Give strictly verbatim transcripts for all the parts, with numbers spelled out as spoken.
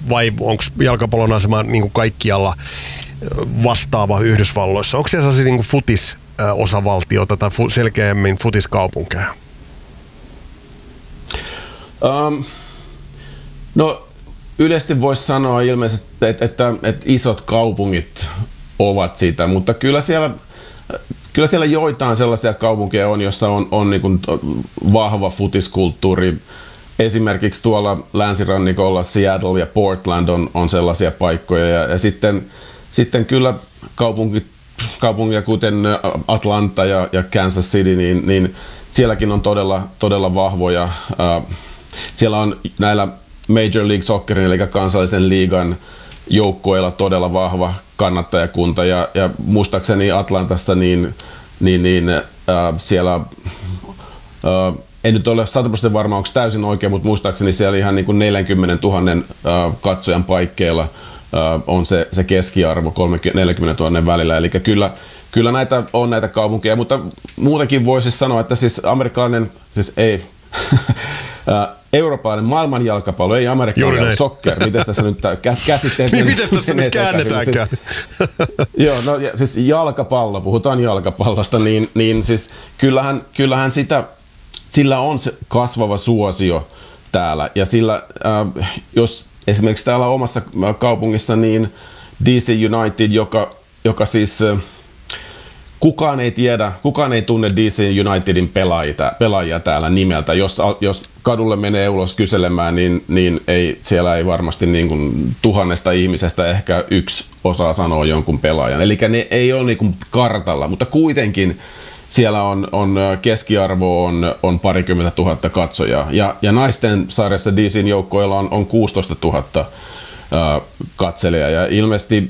vai onko jalkapallon asema niin kuin kaikkialla vastaava Yhdysvalloissa? Onko siellä sellaisia niin kuin futis-osavaltiota tai fu- selkeämmin futiskaupunkeja? Um, no yleisesti voisi sanoa ilmeisesti, että, että, että isot kaupungit ovat sitä, mutta kyllä siellä, kyllä siellä joitain sellaisia kaupunkeja on, joissa on, on niin kuin vahva futiskulttuuri. Esimerkiksi tuolla länsirannikolla Seattle ja Portland on, on sellaisia paikkoja. Ja, ja sitten, sitten kyllä kaupungit, kaupunkia kuten Atlanta ja, ja Kansas City, niin, niin sielläkin on todella, todella vahvoja. Uh, siellä on näillä Major League Soccerin, eli kansallisen liigan joukkueilla todella vahva kannattajakunta. Ja, ja muistaakseni Atlantassa niin, niin, niin uh, siellä... Uh, En nyt ole sata prosenttia varma, onko täysin oikein, mutta muistaakseni siellä ihan niin kuin neljäkymmentätuhatta äh, katsojan paikkeilla äh, on se, se keskiarvo kolmekymmentä neljäkymmentätuhatta välillä. Eli kyllä, kyllä näitä on näitä kaupunkeja, mutta muutenkin voisi sanoa, että siis amerikkalainen, siis ei, äh, eurooppalainen maailman jalkapallo, ei amerikkalainen soccer. Miten tässä nyt käsitteet? Niin miten tässä nyt käännetäänkään? Siis, joo, no siis jalkapallo, puhutaan jalkapallosta, niin, niin siis kyllähän, kyllähän sitä... Sillä on se kasvava suosio täällä ja sillä, äh, jos esimerkiksi täällä omassa kaupungissa, niin D C United, joka, joka siis äh, kukaan ei tiedä, kukaan ei tunne D C Unitedin pelaajia, pelaajia täällä nimeltä. Jos, jos kadulle menee ulos kyselemään, niin, niin ei, siellä ei varmasti niin kuin tuhannesta ihmisestä ehkä yksi osaa sanoa jonkun pelaajan. Eli ne ei ole niin kuin kartalla, mutta kuitenkin siellä on, on keskiarvo on, on parikymmentä tuhatta katsojaa. Ja, ja naisten sarjassa D C:n joukkoilla on, on kuusitoista tuhatta äh, katselijaa. Ja ilmeisesti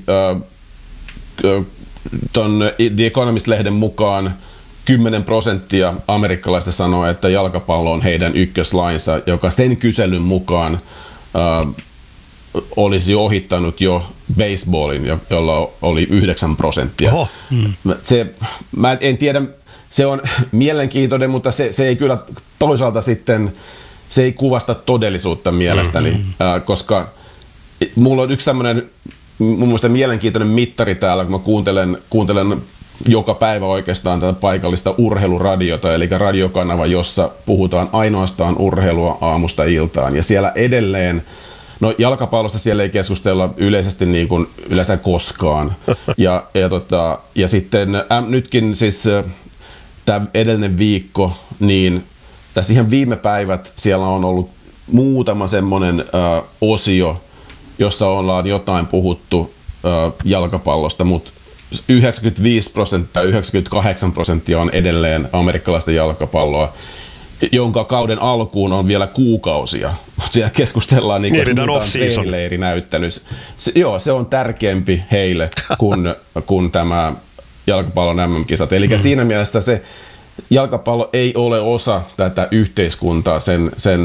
äh, ton The Economist-lehden mukaan kymmenen prosenttia amerikkalaisista sanoo, että jalkapallo on heidän ykköslainsa, joka sen kyselyn mukaan äh, olisi ohittanut jo baseballin, jolla oli yhdeksän prosenttia. Oho. Mm. Se, mä en tiedä, se on mielenkiintoinen, mutta se, se ei kyllä toisaalta sitten, se ei kuvasta todellisuutta mielestäni, mm-hmm. äh, koska mulla on yksi tämmöinen mun mielestä mielenkiintoinen mittari täällä, kun mä kuuntelen, kuuntelen joka päivä oikeastaan tätä paikallista urheiluradiota, eli radiokanava, jossa puhutaan ainoastaan urheilua aamusta iltaan, ja siellä edelleen no jalkapallosta siellä ei keskustella yleisesti niin kuin yleensä koskaan. Ja, ja, tota, ja sitten äh, nytkin siis äh, tämä edellinen viikko, niin tässä ihan viime päivät siellä on ollut muutama semmoinen äh, osio, jossa ollaan jotain puhuttu äh, jalkapallosta, mutta yhdeksänkymmentäviisi prosenttia, yhdeksänkymmentäkahdeksan prosenttia on edelleen amerikkalaista jalkapalloa, jonka kauden alkuun on vielä kuukausia. Siellä keskustellaan niin kuin treenileirinäyttelyssä. Joo, se on tärkeämpi heille kuin, kuin tämä jalkapallon M M-kisat. Eli hmm. siinä mielessä se jalkapallo ei ole osa tätä yhteiskuntaa, sen, sen,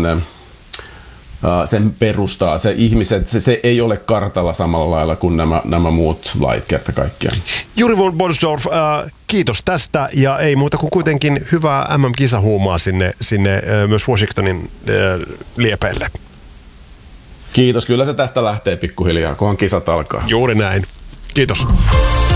sen perustaa. Se ihmiset, se, se ei ole kartalla samalla lailla kuin nämä, nämä muut lait kerta kaikkiaan. Juri von Borsdorf, äh, kiitos tästä ja ei muuta kuin kuitenkin hyvää M M-kisahuumaa sinne, sinne äh, myös Washingtonin äh, liepeille. Kiitos, kyllä se tästä lähtee pikkuhiljaa, kunhan kisat alkaa. Juuri näin. Kiitos.